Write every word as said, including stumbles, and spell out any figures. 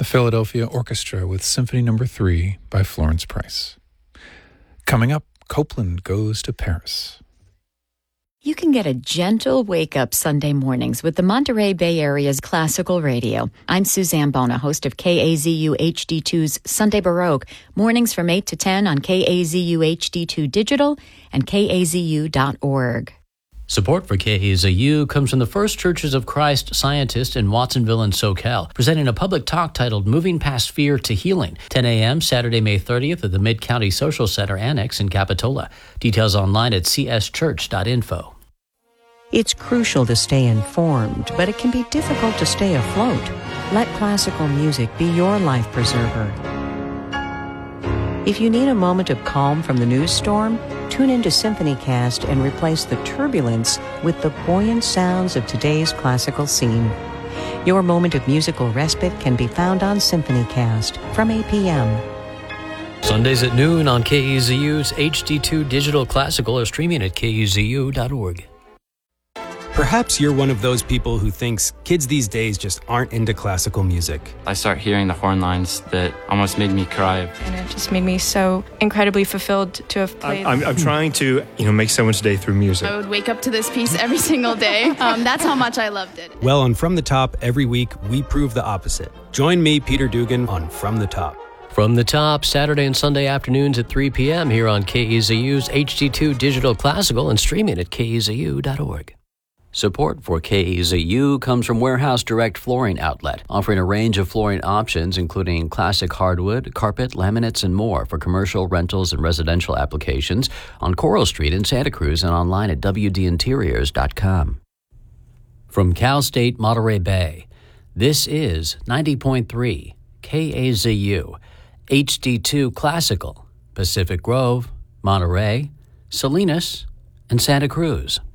the Philadelphia Orchestra with Symphony Number three by Florence Price. Coming up, Copland Goes to Paris. You can get a gentle wake-up Sunday mornings with the Monterey Bay Area's classical radio. I'm Suzanne Bona, host of K A Z U H D two's Sunday Baroque, mornings from eight to ten on K A Z U H D two Digital and K A Z U dot org. Support for K A Z U comes from the First Churches of Christ Scientist in Watsonville and SoCal, presenting a public talk titled Moving Past Fear to Healing, ten a.m. Saturday, May thirtieth at the Mid-County Social Center Annex in Capitola. Details online at c s church dot info. It's crucial to stay informed, but it can be difficult to stay afloat. Let classical music be your life preserver. If you need a moment of calm from the news storm, tune into SymphonyCast and replace the turbulence with the buoyant sounds of today's classical scene. Your moment of musical respite can be found on SymphonyCast from eight p.m. Sundays at noon on K A Z U's H D two Digital Classical or streaming at K A Z U dot org. Perhaps you're one of those people who thinks kids these days just aren't into classical music. I start hearing the horn lines that almost made me cry. And it just made me so incredibly fulfilled to have played. I'm, I'm, I'm trying to, you know, make someone's day through music. I would wake up to this piece every single day. Um, that's how much I loved it. Well, on From the Top, every week, we prove the opposite. Join me, Peter Dugan, on From the Top. From the Top, Saturday and Sunday afternoons at three p.m. here on K A Z U's H D two Digital Classical and streaming at K A Z U dot org. Support for K A Z U comes from Warehouse Direct Flooring Outlet, offering a range of flooring options including classic hardwood, carpet, laminates, and more for commercial, rentals, and residential applications on Coral Street in Santa Cruz and online at w d interiors dot com. From Cal State Monterey Bay, this is ninety point three K A Z U, H D two Classical, Pacific Grove, Monterey, Salinas, and Santa Cruz.